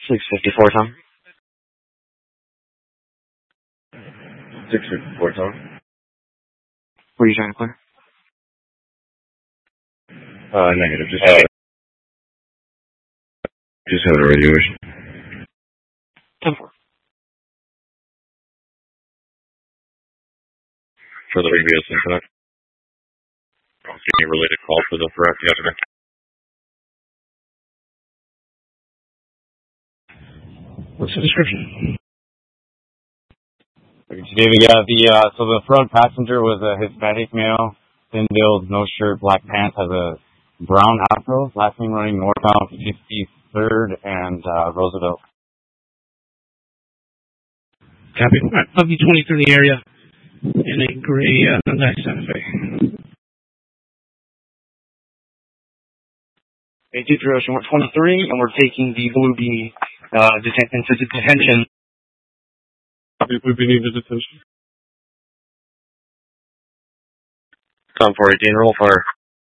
654, Tom. 654, Tom. What are you trying to clear? Negative. Just have a radio issue. 10-4. For the previous incident. I don't see any related call for the threat yesterday. What's the description? David, so the front passenger was a Hispanic male, thin build, no shirt, black pants, has a brown afro, last name running northbound 53rd and Roosevelt. Copy. I'll be 20 through the area in a gray Hyundai Santa Fe. 823 Ocean, we're 23, and we're taking the Blue Bee into detention. Blue Bee needs detention. Tom 418, roll fire.